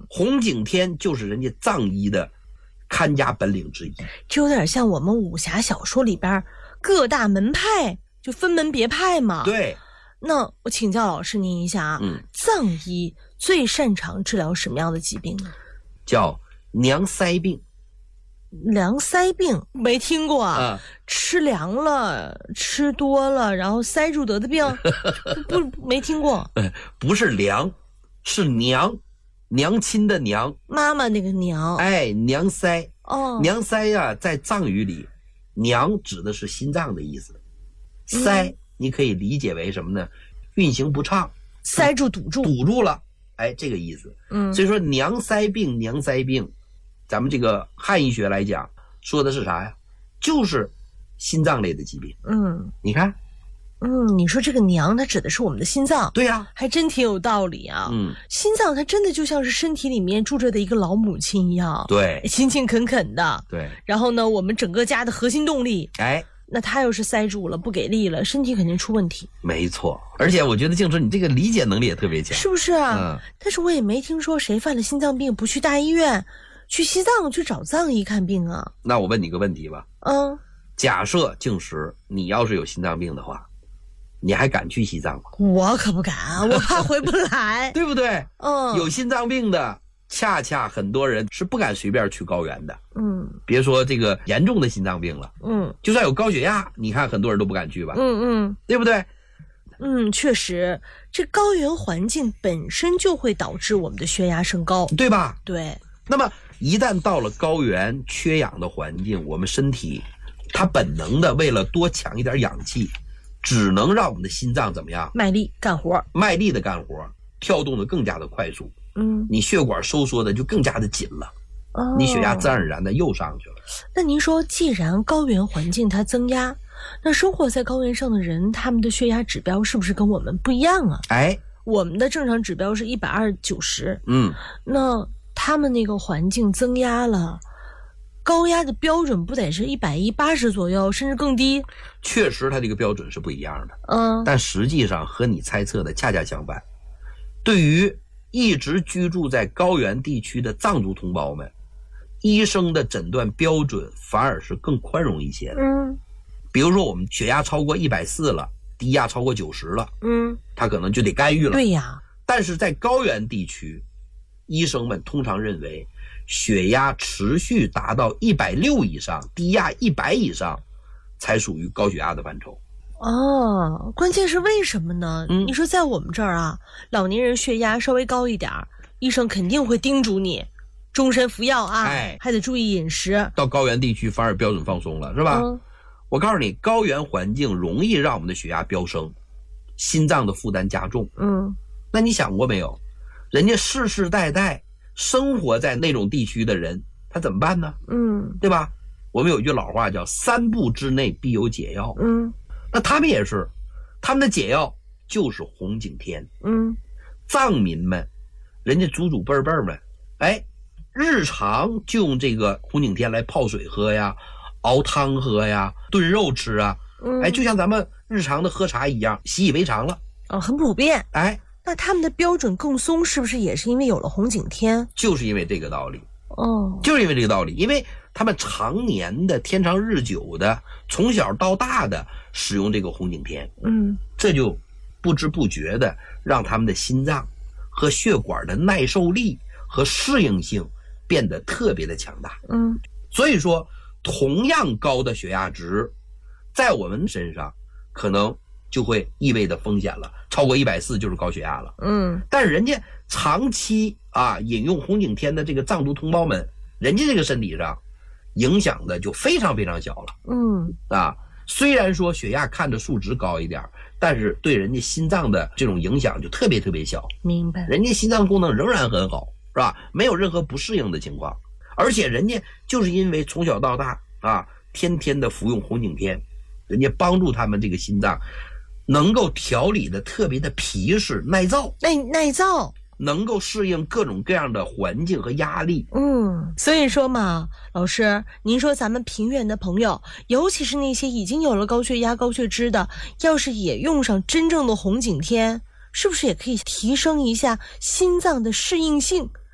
红景天就是人家藏医的看家本领之一， 就有点像我们武侠小说里边各大门派就分门别派嘛。 对。 那我请教老师您一下啊，藏医最擅长治疗什么样的疾病呢？ 叫娘塞病。 凉塞病没听过啊？吃凉了，吃多了，然后塞住得的病，不没听过。 不是凉，是娘，娘亲的娘， 妈妈那个娘。 哎，娘塞。 哦， 娘塞啊，在藏语里，娘指的是心脏的意思，塞你可以理解为什么呢？运行不畅， 塞住堵住了，哎，这个意思。所以说娘塞病，娘塞病。咱们这个汉医学来讲，说的是啥呀？就是心脏类的疾病。你看， 你说这个娘，它指的是我们的心脏。 对呀， 还真挺有道理啊。心脏它真的就像是身体里面住着的一个老母亲一样， 对， 勤勤恳恳的。 对， 然后呢，我们整个家的核心动力， 哎， 那它要是塞住了，不给力了，身体肯定出问题。 没错，而且我觉得静春你这个理解能力也特别强， 是不是啊？但是我也没听说谁犯了心脏病不去大医院。去西藏去找藏医看病啊？ 那我问你个问题吧。假设静时你要是有心脏病的话，你还敢去西藏吗？ 我可不敢，我怕回不来。 对不对？有心脏病的，恰恰很多人是不敢随便去高原的。别说这个严重的心脏病了。就算有高血压，你看很多人都不敢去吧。对不对？ 确实，这高原环境本身就会导致我们的血压升高， 对吧？ 对。 那么一旦到了高原缺氧的环境，我们身体它本能的为了多抢一点氧气，只能让我们的心脏怎么样？ 卖力干活， 卖力的干活，跳动的更加的快速。你血管收缩的就更加的紧了。你血压自然而然的又上去了。 那您说，既然高原环境它增压，那生活在高原上的人，他们的血压指标是不是跟我们不一样啊？ 哎， 我们的正常指标是120/90。那他们那个环境增压了，高压的标准不得是110/80左右，甚至更低？ 确实它这个标准是不一样的。但实际上和你猜测的恰恰相反。对于一直居住在高原地区的藏族同胞们，医生的诊断标准反而是更宽容一些的。比如说我们血压超过140了，低压超过90了，他可能就得干预了。 对呀。 但是在高原地区，医生们通常认为血压持续达到160以上，低压100以上才属于高血压的范畴。 关键是为什么呢？你说在我们这儿啊，老年人血压稍微高一点，医生肯定会叮嘱你终身服药啊，还得注意饮食。到高原地区反而标准放松了，是吧？我告诉你，高原环境容易让我们的血压飙升，心脏的负担加重。那你想过没有，人家世世代代生活在那种地区的人，他怎么办呢？对吧？我们有一句老话叫3步之内必有解药。那他们也是，他们的解药就是红景天。藏民们，人家祖辈们，日常就用这个红景天来泡水喝呀，熬汤喝呀，炖肉吃啊。就像咱们日常的喝茶一样，习以为常了。 很普遍。那他们的标准更松，是不是也是因为有了红景天？ 就是因为这个道理。就是因为这个道理，因为他们常年的天长日久的，从小到大的使用这个红景天。这就不知不觉的让他们的心脏和血管的耐受力和适应性变得特别的强大。所以说同样高的血压值在我们身上可能就会意味着风险了，超过140就是高血压了。但是人家长期饮用红景天的这个藏族同胞们，人家这个身体上影响的就非常非常小了。虽然说血压看着数值高一点，但是对人家心脏的这种影响就特别特别小。 明白。 人家心脏功能仍然很好，是吧？没有任何不适应的情况，而且人家就是因为从小到大天天的服用红景天，人家帮助他们这个心脏能够调理的特别的皮实耐造， 耐造， 能够适应各种各样的环境和压力。 所以说嘛，老师，您说咱们平原的朋友，尤其是那些已经有了高血压、高血脂的，要是也用上真正的红景天，是不是也可以提升一下心脏的适应性，